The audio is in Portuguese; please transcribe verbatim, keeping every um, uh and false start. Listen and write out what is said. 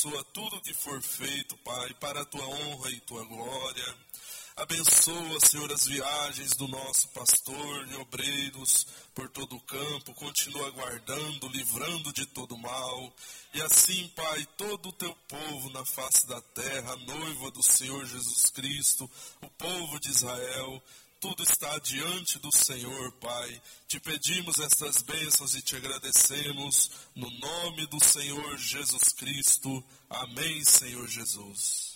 abençoa tudo que for feito, Pai, para a tua honra e tua glória. Abençoa, Senhor, as viagens do nosso pastor e obreiros por todo o campo. Continua guardando, livrando de todo mal. E assim, Pai, todo o teu povo na face da terra, a noiva do Senhor Jesus Cristo, o povo de Israel, tudo está diante do Senhor, Pai. Te pedimos estas bênçãos e te agradecemos no nome do Senhor Jesus Cristo. Amém, Senhor Jesus.